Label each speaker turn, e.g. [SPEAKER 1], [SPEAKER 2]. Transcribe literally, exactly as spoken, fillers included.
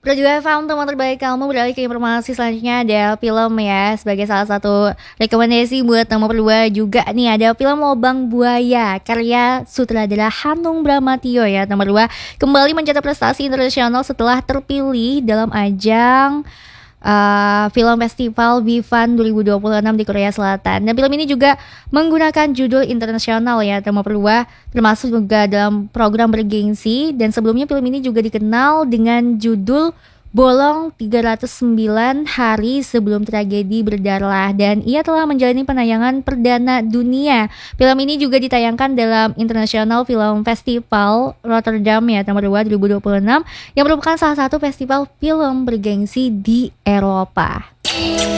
[SPEAKER 1] Pro juga F M, teman terbaik kamu. Beralih ke informasi selanjutnya, ada film ya sebagai salah satu rekomendasi buat nomor dua juga nih, ada film Lobang Buaya karya sutradara Hanung Bramantyo ya. Nomor dua kembali mencetak prestasi internasional setelah terpilih dalam ajang uh, film festival Vivan dua ribu dua puluh enam di Korea Selatan. Dan film ini juga menggunakan judul internasional ya, nomor dua, termasuk juga dalam program bergengsi. Dan sebelumnya film ini juga dikenal dengan judul Bolong tiga ratus sembilan Hari Sebelum Tragedi Berdarah, dan ia telah menjalani penayangan perdana dunia. Film ini juga ditayangkan dalam International Film Festival Rotterdam ya, nomor dua dua ribu dua puluh enam, yang merupakan salah satu festival film bergengsi di Eropa.